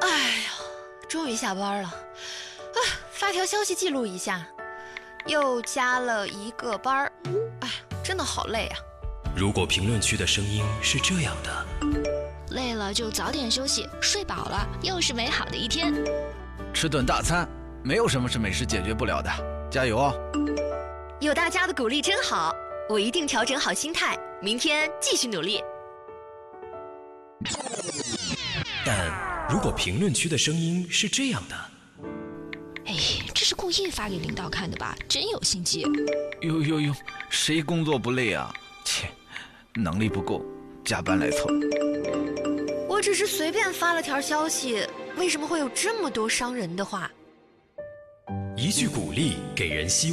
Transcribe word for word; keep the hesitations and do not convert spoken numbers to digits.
哎呀，终于下班了，啊，发条消息记录一下，又加了一个班儿，哎，真的好累啊。 如果评论区的声音是这样的， 累了就早点休息，睡饱了又是美好的一天。 吃顿大餐，没有什么是美食解决不了的，加油哦！ 有大家的鼓励真好，我一定调整好心态，明天继续努力。 但如果评论区的声音是这样的， 哎，这是故意发给领导看的吧？真有心机。 呦呦呦，谁工作不累啊？切，能力不够，加班来凑。 我只是随便发了条消息，为什么会有这么多伤人的话？ 一句鼓励给人希望。